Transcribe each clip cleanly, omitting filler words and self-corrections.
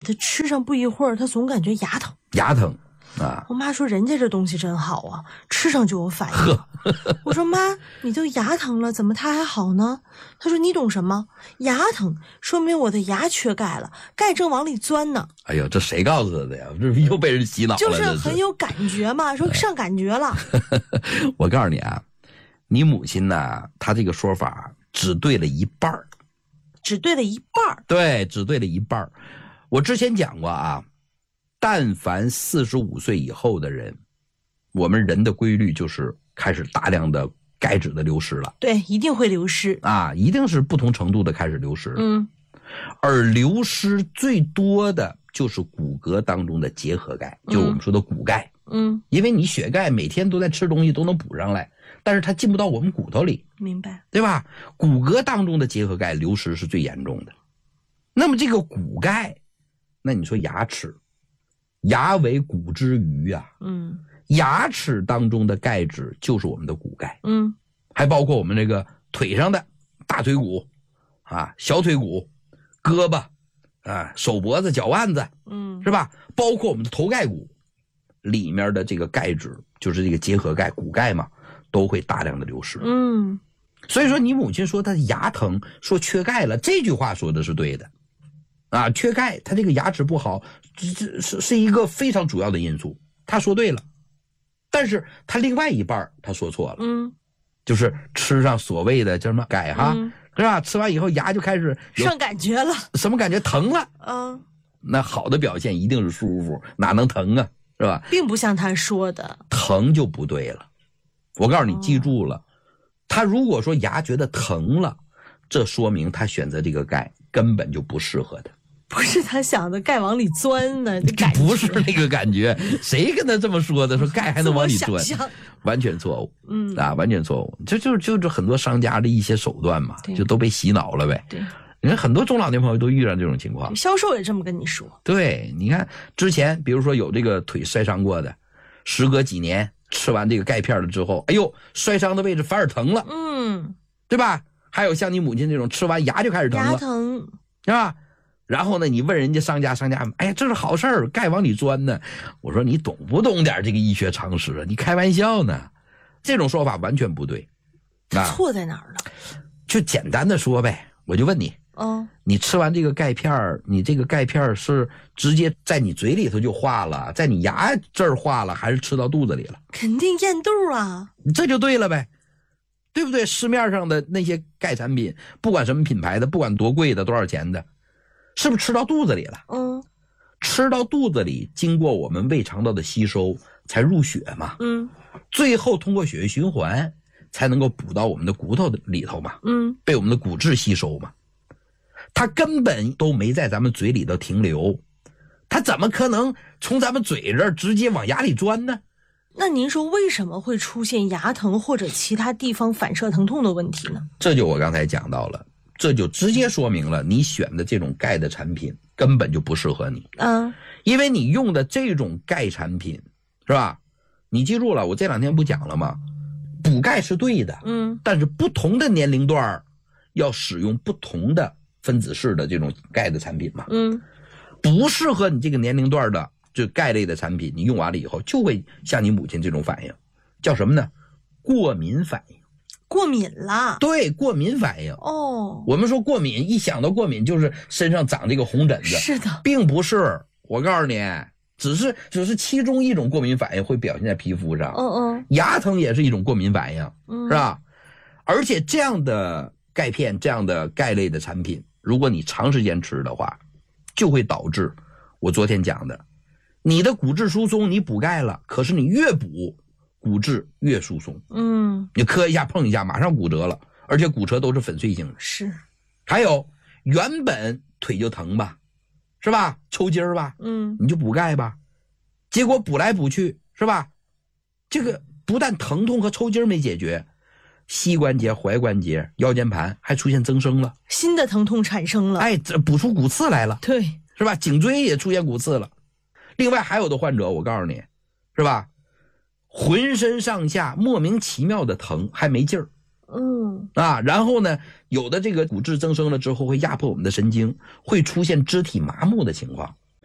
他吃上不一会儿，他总感觉牙疼。 牙疼啊！ 我妈说人家这东西真好啊，吃上就有反应。我说妈，你都牙疼了，怎么它还好呢？她说你懂什么？牙疼说明我的牙缺钙了，钙正往里钻呢。 哎呦，这谁告诉他的呀？这又被人洗脑了。 就是很有感觉嘛，说上感觉了。 我告诉你啊，你母亲呢，她这个说法只对了一半儿。 只对了一半儿。 对，只对了一半儿。我之前讲过啊，但凡45岁以后的人，我们人的规律就是开始大量的钙质的流失了。 对，一定会流失啊，一定是不同程度的开始流失。而流失最多的就是骨骼当中的结合钙，就是我们说的骨钙。因为你血钙每天都在吃东西都能补上来，但是它进不到我们骨头里， 明白？ 对吧？骨骼当中的结合钙流失是最严重的。那么这个骨钙，那你说牙齿，牙为骨之余啊，牙齿当中的钙质就是我们的骨钙，还包括我们这个腿上的大腿骨啊、小腿骨、胳膊啊、手脖子、脚腕子，是吧？包括我们的头盖骨里面的这个钙质，就是这个结合钙、骨钙嘛，都会大量的流失。所以说你母亲说她牙疼，说缺钙了，这句话说的是对的。啊，缺钙，她这个牙齿不好，这是一个非常主要的因素。她说对了，但是她另外一半她说错了。就是吃上所谓的叫什么钙哈，是吧？吃完以后牙就开始上感觉了， 什么感觉？疼了。那好的表现一定是舒服，哪能疼啊？是吧？ 并不像他说的， 疼就不对了。我告诉你，记住了，他如果说牙觉得疼了，这说明他选择这个钙根本就不适合他。 不是他想的钙往里钻呢，这不是那个感觉。谁跟他这么说的？说钙还能往里钻？完全错误。完全错误。就是很多商家的一些手段嘛，就都被洗脑了呗。 对， 你看很多中老年朋友都遇上这种情况， 销售也这么跟你说。 对，你看之前比如说有这个腿摔伤过的，时隔几年吃完这个钙片了之后，哎呦，摔伤的位置反而疼了，对吧？还有像你母亲这种吃完牙就开始疼了， 牙疼是吧？然后呢，你问人家商家，哎呀，这是好事儿，钙往里钻呢。我说你懂不懂点这个医学常识啊？你开玩笑呢？这种说法完全不对。 错在哪儿了？ 就简单的说呗，我就问你，你吃完这个钙片，你这个钙片是直接在你嘴里头就化了，在你牙这儿化了，还是吃到肚子里了？ 肯定咽肚啊， 这就对了呗，对不对？市面上的那些钙产品，不管什么品牌的，不管多贵的，多少钱的，是不是吃到肚子里了？吃到肚子里，经过我们胃肠道的吸收，才入血嘛。最后通过血液循环，才能够补到我们的骨头里头嘛。被我们的骨质吸收嘛。它根本都没在咱们嘴里头停留，它怎么可能从咱们嘴这儿直接往牙里钻呢？ 那您说为什么会出现牙疼或者其他地方反射疼痛的问题呢？ 这就我刚才讲到了，这就直接说明了你选的这种钙的产品根本就不适合你。因为你用的这种钙产品，是吧？你记住了，我这两天不讲了吗？补钙是对的，但是不同的年龄段要使用不同的分子式的这种钙的产品嘛。不适合你这个年龄段的就钙类的产品，你用完了以后就会像你母亲这种反应，叫什么呢？过敏反应。 过敏了？ 对，过敏反应。我们说过敏，一想到过敏就是身上长这个红疹子， 是的， 并不是。我告诉你，只是其中一种过敏反应会表现在皮肤上。牙疼也是一种过敏反应，是吧？而且这样的钙片，这样的钙类的产品，如果你长时间吃的话，就会导致我昨天讲的，你的骨质疏松，你补钙了，可是你越补骨质越疏松。你磕一下碰一下马上骨折了，而且骨折都是粉碎性的。 是。 还有原本腿就疼吧，是吧？抽筋儿吧，你就补钙吧，结果补来补去，是吧？这个不但疼痛和抽筋没解决，膝关节、踝关节、腰间盘还出现增生了， 新的疼痛产生了。 这补出骨刺来了。 对， 是吧？颈椎也出现骨刺了。另外还有的患者，我告诉你，是吧？浑身上下莫名其妙的疼，还没劲儿。然后呢，有的这个骨质增生了之后会压迫我们的神经，会出现肢体麻木的情况。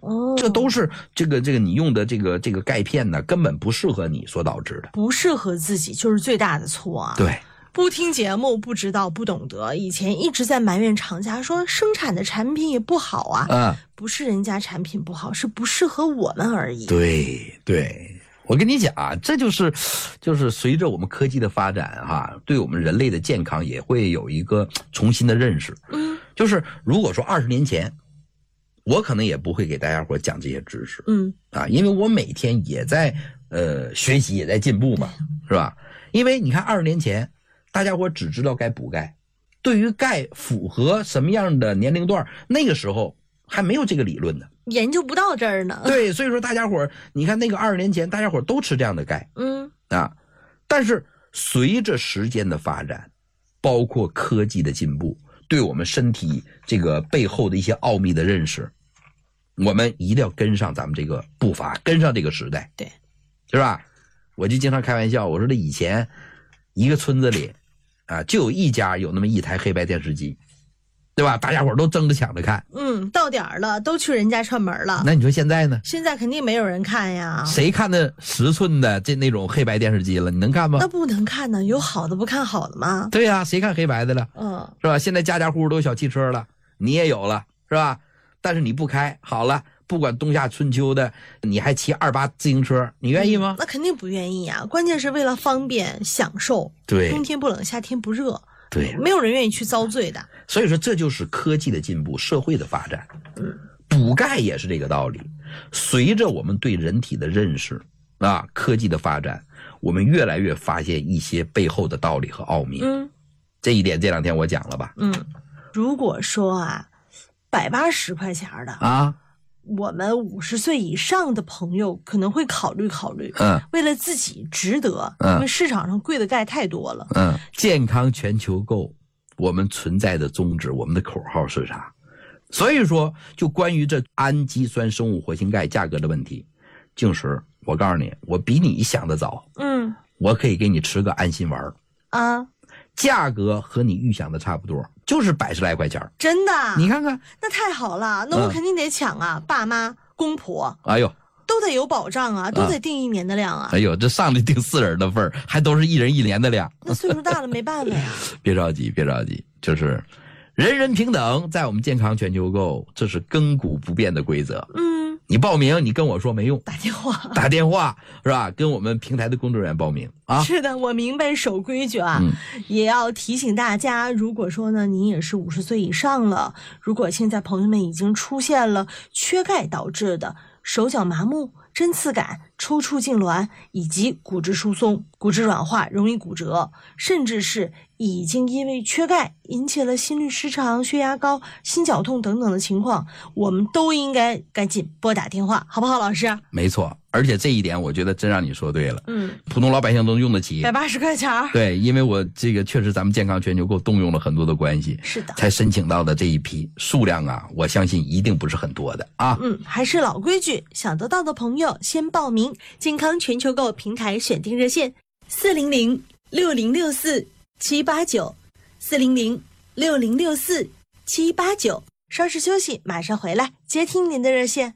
这都是这个你用的这个钙片呢，根本不适合你所导致的。 不适合自己就是最大的错啊。 对。 不听节目，不知道，不懂得，以前一直在埋怨厂家说生产的产品也不好啊。不是人家产品不好，是不适合我们而已。 对，我跟你讲啊，这就是随着我们科技的发展对我们人类的健康也会有一个重新的认识。就是如果说20年前，我可能也不会给大家伙讲这些知识。因为我每天也在学习，也在进步嘛，是吧？因为你看20年前。大家伙只知道该补钙，对于钙符合什么样的年龄段，那个时候还没有这个理论呢， 研究不到这儿呢。 对，所以说大家伙你看那个20年前，大家伙都吃这样的钙，但是随着时间的发展，包括科技的进步，对我们身体这个背后的一些奥秘的认识，我们一定要跟上咱们这个步伐，跟上这个时代， 对， 是吧？我就经常开玩笑，我说这以前一个村子里。就有一家有那么一台黑白电视机，对吧？大家伙都争着抢着看。 到点儿了，都去人家串门了。 那你说现在呢？ 现在肯定没有人看呀。 谁看那10寸的那种黑白电视机了？你能看吗？ 那不能看呢，有好的不看好的吗？ 对呀，谁看黑白的了？是吧？现在家家户户都有小汽车了，你也有了，是吧？但是你不开，好了。不管冬夏春秋的，你还骑28自行车，你愿意吗？ 那肯定不愿意啊！关键是为了方便享受， 对， 冬天不冷，夏天不热， 对， 没有人愿意去遭罪的。 所以说，这就是科技的进步，社会的发展。补钙也是这个道理。随着我们对人体的认识科技的发展，我们越来越发现一些背后的道理和奥秘。这一点这2天我讲了吧？ 如果说180块钱的我们50岁以上的朋友可能会考虑，为了自己值得，因为市场上贵的钙太多了。 健康全球购，我们存在的宗旨，我们的口号是啥？所以说，就关于这氨基酸生物活性钙价格的问题，静石，我告诉你，我比你想的早。我可以给你吃个安心丸价格和你预想的差不多，就是100来块钱。真的？你看看， 那太好了，那我肯定得抢啊！爸妈、公婆， 哎呦， 都得有保障啊，都得订1年的量啊！ 哎呦，这上来订4人的份还都是1人1年的量。 那岁数大了没办法呀。 别着急，就是人人平等，在我们健康全球购，这是亘古不变的规则。你报名，你跟我说没用，打电话是吧？跟我们平台的工作人员报名啊。 是的，我明白守规矩啊。也要提醒大家，如果说呢，您也是50岁以上了，如果现在朋友们已经出现了缺钙导致的手脚麻木、针刺感、抽搐痉挛，以及骨质疏松、骨质软化、容易骨折，甚至是已经因为缺钙引起了心律失常、血压高、心绞痛等等的情况，我们都应该赶紧拨打电话，好不好，老师？ 没错，而且这一点我觉得真让你说对了。普通老百姓都用得起 180块钱。对， 因为我这个确实咱们健康全球购动用了很多的关系， 是的， 才申请到的这一批数量我相信一定不是很多的啊。 还是老规矩，想得到的朋友先报名健康全球购平台选定热线400-6064-789，400-6064-789。稍事休息，马上回来接听您的热线。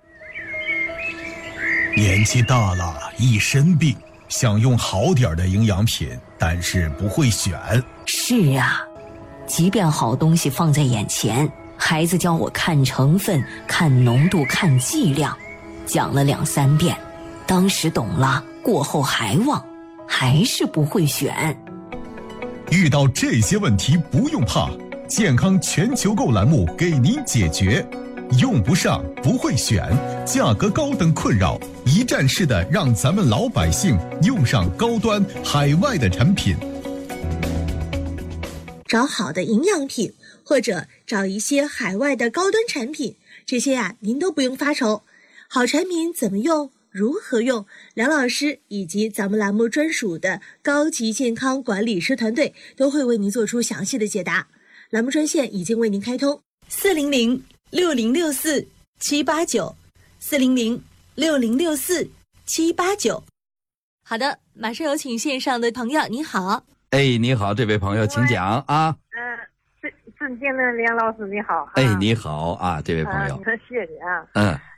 年纪大了，一身病，想用好点的营养品，但是不会选。 是啊，即便好东西放在眼前，孩子教我看成分、看浓度、看剂量，讲了2、3遍，当时懂了，过后还忘，还是不会选。 遇到这些问题不用怕，健康全球购栏目给您解决。用不上，不会选，价格高等困扰，一站式的让咱们老百姓用上高端海外的产品。 找好的营养品，或者找一些海外的高端产品，这些您都不用发愁。好产品怎么用？如何用？梁老师以及咱们栏目专属的高级健康管理师团队都会为您做出详细的解答。栏目专线已经为您开通，400-6064-789，400-6064-789。好的，马上有请线上的朋友，你好。 你好，这位朋友，请讲啊。 尊敬的梁老师，你好。 你好啊，这位朋友。 谢谢你啊。